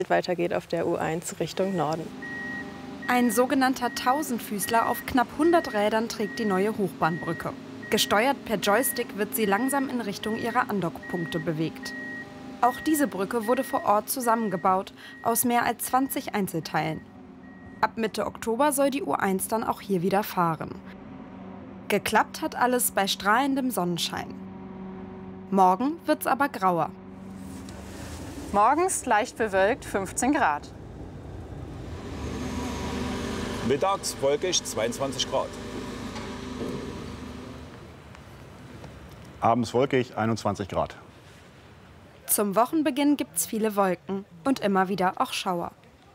weitergeht auf der U1 Richtung Norden. Ein sogenannter Tausendfüßler auf knapp 100 Rädern trägt die neue Hochbahnbrücke. Gesteuert per Joystick wird sie langsam in Richtung ihrer Andockpunkte bewegt. Auch diese Brücke wurde vor Ort zusammengebaut, aus mehr als 20 Einzelteilen. Ab Mitte Oktober soll die U1 dann auch hier wieder fahren. Geklappt hat alles bei strahlendem Sonnenschein. Morgen wird's aber grauer. Morgens leicht bewölkt, 15 Grad. Mittags wolkig, 22 Grad. Abends wolkig, 21 Grad. Zum Wochenbeginn gibt's viele Wolken und immer wieder auch Schauer.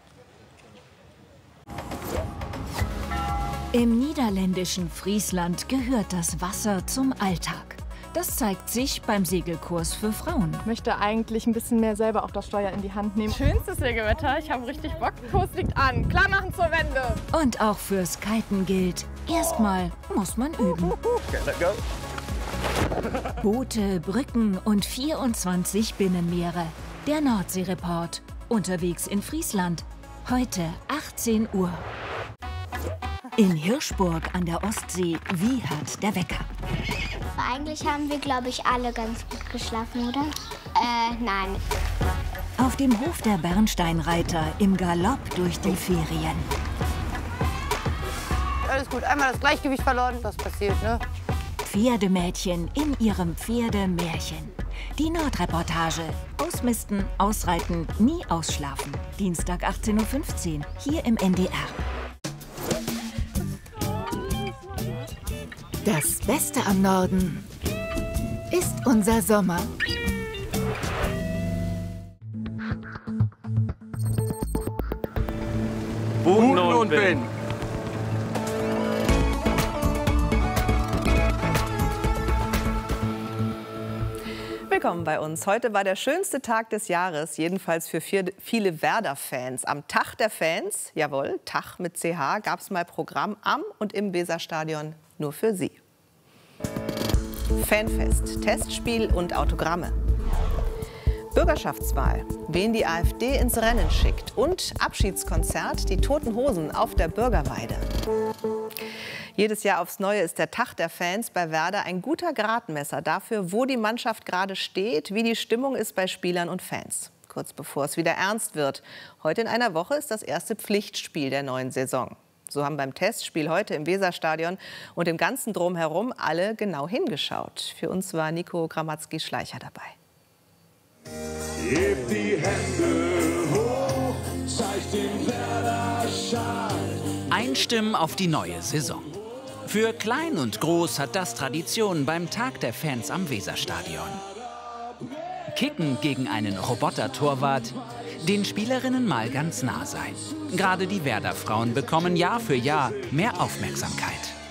Im niederländischen Friesland gehört das Wasser zum Alltag. Das zeigt sich beim Segelkurs für Frauen. Ich möchte eigentlich ein bisschen mehr selber auch das Steuer in die Hand nehmen. Schönstes Segelwetter, ich habe richtig Bock. Kurs liegt an, klar machen zur Wende. Und auch fürs Kiten gilt, erstmal muss man üben. Boote, Brücken und 24 Binnenmeere. Der Nordseereport. Unterwegs in Friesland. Heute 18 Uhr. In Hirschburg an der Ostsee wiehert der Wecker. Eigentlich haben wir, glaube ich, alle ganz gut geschlafen, oder? Nein. Auf dem Hof der Bernsteinreiter im Galopp durch die Ferien. Alles gut, einmal das Gleichgewicht verloren, das passiert, ne? Pferdemädchen in ihrem Pferdemärchen. Die Nordreportage. Ausmisten, ausreiten, nie ausschlafen. Dienstag 18:15 Uhr, hier im NDR. Das Beste am Norden ist unser Sommer. Buten und Bin. Willkommen bei uns. Heute war der schönste Tag des Jahres, jedenfalls für viele Werder-Fans. Am Tag der Fans, jawohl, Tag mit CH, gab es mal Programm am und im Weserstadion nur für Sie. Fanfest, Testspiel und Autogramme. Bürgerschaftswahl, wen die AfD ins Rennen schickt und Abschiedskonzert, die Toten Hosen auf der Bürgerweide. Jedes Jahr aufs Neue ist der Tag der Fans bei Werder ein guter Gradmesser dafür, wo die Mannschaft gerade steht, wie die Stimmung ist bei Spielern und Fans. Kurz bevor es wieder ernst wird. Heute in einer Woche ist das erste Pflichtspiel der neuen Saison. So haben beim Testspiel heute im Weserstadion und im ganzen Drumherum alle genau hingeschaut. Für uns war Nico Gramatzki-Schleicher dabei. Hebt die Hände hoch, zeigt den Werder-Schal. Einstimmen auf die neue Saison. Für Klein und Groß hat das Tradition beim Tag der Fans am Weserstadion. Kicken gegen einen Roboter-Torwart, den Spielerinnen mal ganz nah sein. Gerade die Werder-Frauen bekommen Jahr für Jahr mehr Aufmerksamkeit.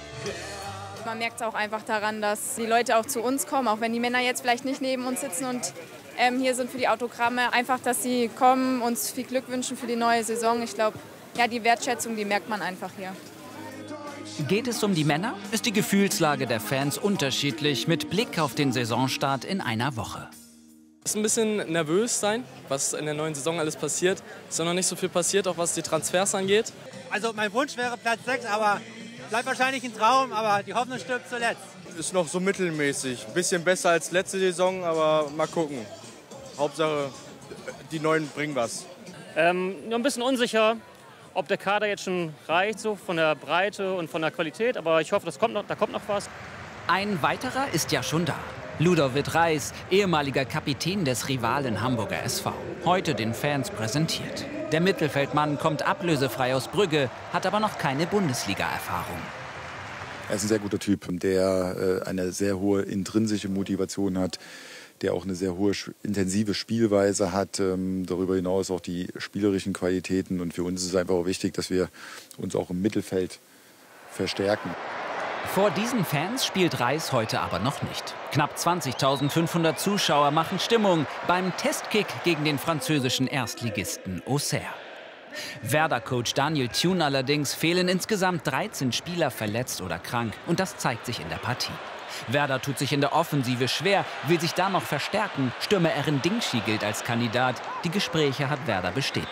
Man merkt es auch einfach daran, dass die Leute auch zu uns kommen, auch wenn die Männer jetzt vielleicht nicht neben uns sitzen und hier sind für die Autogramme. Einfach, dass sie kommen, uns viel Glück wünschen für die neue Saison. Ich glaube, ja, die Wertschätzung, die merkt man einfach hier. Geht es um die Männer, ist die Gefühlslage der Fans unterschiedlich mit Blick auf den Saisonstart in einer Woche. Es ist ein bisschen nervös sein, was in der neuen Saison alles passiert. Es ist ja noch nicht so viel passiert, auch was die Transfers angeht. Also mein Wunsch wäre Platz 6, aber bleibt wahrscheinlich ein Traum, aber die Hoffnung stirbt zuletzt. Ist noch so mittelmäßig. Ein bisschen besser als letzte Saison, aber mal gucken. Hauptsache, die Neuen bringen was. Nur ein bisschen unsicher, ob der Kader jetzt schon reicht, so von der Breite und von der Qualität. Aber ich hoffe, da kommt noch was. Ein weiterer ist ja schon da. Ludovic Reis, ehemaliger Kapitän des Rivalen Hamburger SV, heute den Fans präsentiert. Der Mittelfeldmann kommt ablösefrei aus Brügge, hat aber noch keine Bundesliga-Erfahrung. Er ist ein sehr guter Typ, der eine sehr hohe intrinsische Motivation hat, der auch eine sehr hohe intensive Spielweise hat, darüber hinaus auch die spielerischen Qualitäten. Und für uns ist es einfach auch wichtig, dass wir uns auch im Mittelfeld verstärken. Vor diesen Fans spielt Reis heute aber noch nicht. Knapp 20.500 Zuschauer machen Stimmung beim Testkick gegen den französischen Erstligisten Auxerre. Werder-Coach Daniel Thun allerdings fehlen insgesamt 13 Spieler verletzt oder krank. Und das zeigt sich in der Partie. Werder tut sich in der Offensive schwer, will sich da noch verstärken. Stürmer Erin Dingschi gilt als Kandidat. Die Gespräche hat Werder bestätigt.